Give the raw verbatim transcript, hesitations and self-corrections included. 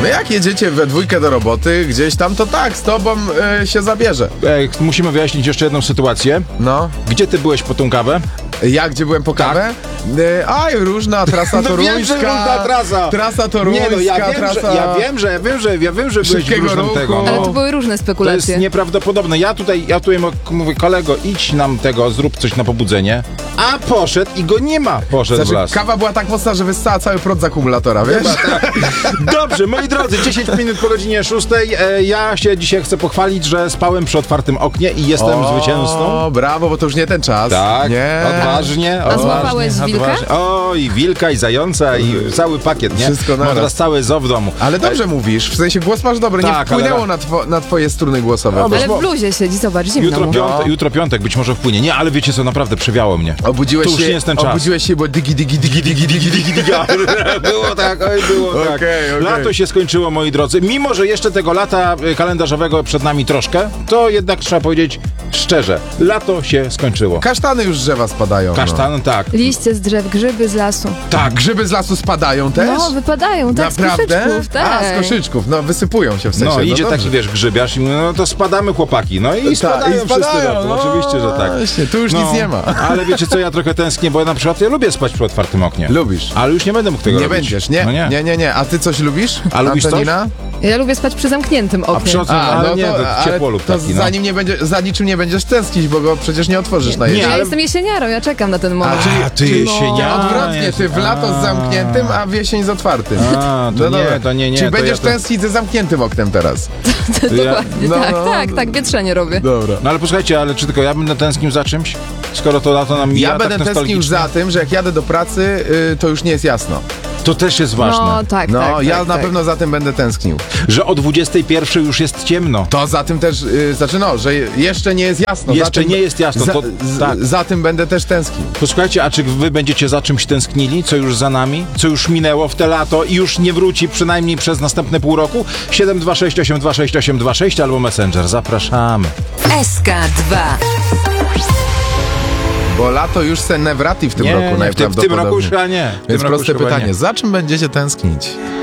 No jak jedziecie we dwójkę do roboty gdzieś tam, to tak, z tobą y, się zabierze. Ej, musimy wyjaśnić jeszcze jedną sytuację. No. Gdzie ty byłeś po tą kawę? Ja gdzie byłem po kawę? Y, aj, różna trasa No toruńska. wiem, że różna trasa. Trasa toruńska, Nie no, ja wiem, trasa... że, ja wiem, że, ja wiem, że, ja wiem, że byłeś w Szybkiego różnym ruchu. tego. Ale No. to były różne To jest spekulacje. nieprawdopodobne. Ja tutaj, ja tutaj mówię, kolego, idź nam tego, zrób coś na pobudzenie. A poszedł i go nie ma. Poszedł w Znaczy, las. kawa była tak mocna, że wyssała cały prąd z akumulatora, wiesz? Dobrze, moi drodzy, dziesięć minut po godzinie szóstej. E, ja się dzisiaj chcę pochwalić, że spałem przy otwartym oknie i jestem O, zwycięzcą. brawo, bo to już nie ten czas. Tak, nie. odważnie. A złapałeś wilka? O, i wilka, i zająca, i cały pakiet, nie? Wszystko Mam naraz. teraz całe zoo w domu. Ale dobrze mówisz, w sensie głos masz dobry, Tak, nie wpłynęło ale- na, two, na twoje struny głosowe. No, Ale bo- w bluzie siedzi, zobacz, zimno Jutro, mu. piątek, jutro piątek, być może wpłynie. Nie, ale wiecie co, naprawdę przewiało mnie. Obudziłeś To już się, nie jest ten czas. obudziłeś się, bo digi, digi, digi, digi, digi, digi, digi. Było tak, oj, było tak. Okej, okej. Lato się skończyło, moi drodzy. Mimo, że jeszcze tego lata y, kalendarzowego przed nami troszkę, to jednak trzeba powiedzieć szczerze, lato się skończyło. Kasztany już z drzewa spadają. Kasztan, tak. Liście z drzew, grzyby z lasu. No. Tak, grzyby z lasu spadają też? No, wypadają, tak, Naprawdę? z koszyczków, tak. A, z koszyczków, no wysypują się w sensie. No idzie dobrze. taki, wiesz, grzybiarz i mówi, no to spadamy chłopaki. No i Ta, spadają, i wszyscy spadają, na to. no, Oczywiście, że tak. Właśnie, tu już No, nic nie ma. Ale wiecie co, ja trochę tęsknię, bo ja na przykład ja lubię spać przy otwartym oknie. Lubisz. Ale już nie będę mógł tego Nie robić. będziesz, nie? No nie. nie, nie, nie. A ty coś lubisz? A lubisz coś? Antonina? Ja lubię spać przy zamkniętym A oknie. przy otwartym, A, ale no nie, to, to ale ciepłolub to taki, no. za nim nie będzie, za niczym nie będziesz tęsknić, bo go przecież nie otworzysz na Ja jesień. ale- jestem jesieniarą, ja czekam na ten moment. A, ty Czyli- jesieniara. Nie, odwrotnie, ty w lato z zamkniętym, a w jesień z otwartym. A, to nie, dobra. to nie, nie, Czyli to będziesz ja to- tęsknić ze zamkniętym oknem teraz. Dokładnie, no, tak, no, tak, no. tak, wietrzenie robię. Dobra. No ale posłuchajcie, ale czy tylko ja będę tęsknił za czymś? Skoro to lato nam mija Ja tak będę tęsknił nostalgicznie? za tym, że jak jadę do pracy, y, to już nie jest jasno. To też jest ważne. No tak, No, tak, ja tak, na tak. pewno za tym będę tęsknił. Że o dwudziestej pierwszej już jest ciemno. To za tym też, y, znaczy no, że jeszcze nie jest jasno. Jeszcze za tym, nie jest jasno, Za, to- z, tak. za tym będę też tęsknił. Posłuchajcie, a czy wy będziecie za czymś tęsknili, co już za nami, co już minęło w te lato i już nie wróci przynajmniej przez następne pół roku? siedem dwa sześć osiem dwa sześć osiem dwa sześć albo Messenger. Zapraszamy. S K dwa. Bo lato już se nie wraci w tym Nie, roku nie, w tym, w tym najprawdopodobniej. roku już chyba nie. W tym Więc roku proste już chyba pytanie, nie. za czym będziecie tęsknić?